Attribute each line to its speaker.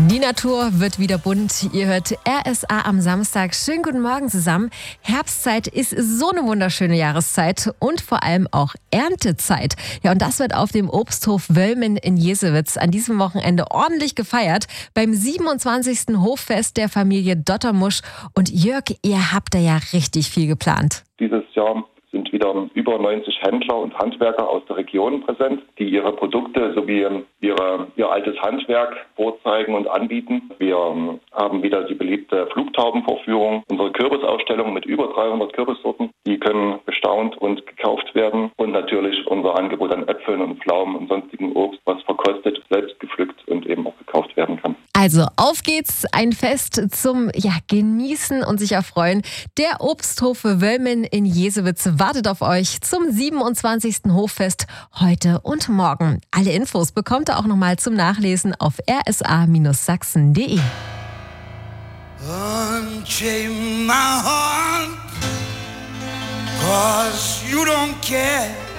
Speaker 1: Die Natur wird wieder bunt. Ihr hört RSA am Samstag. Schönen guten Morgen zusammen. Herbstzeit ist so eine wunderschöne Jahreszeit und vor allem auch Erntezeit. Ja, und das wird auf dem Obsthof Wöllmen in Jesewitz an diesem Wochenende ordentlich gefeiert beim 27. Hoffest der Familie Dottermusch. Und Jörg, ihr habt da ja richtig viel geplant.
Speaker 2: Dieses Jahr sind wieder über 90 Händler und Handwerker aus der Region präsent, die ihre Produkte sowie ihr altes Handwerk vorzeigen und anbieten. Wir haben wieder die beliebte Flugtaubenvorführung, unsere Kürbisausstellung mit über 300 Kürbissorten. Die können bestaunt und gekauft werden. Und natürlich unser Angebot an Äpfeln und Pflaumen und sonstigen Obst, was verkostet, selbst gepflückt und eben auch gekauft werden kann.
Speaker 1: Also auf geht's, ein Fest zum Genießen und sich erfreuen. Der Obsthof Wöllmen in Jesewitz wartet auf euch zum 27. Hoffest heute und morgen. Alle Infos bekommt ihr auch nochmal zum Nachlesen auf rsa-sachsen.de.
Speaker 3: Unchain my heart, 'cause you don't care.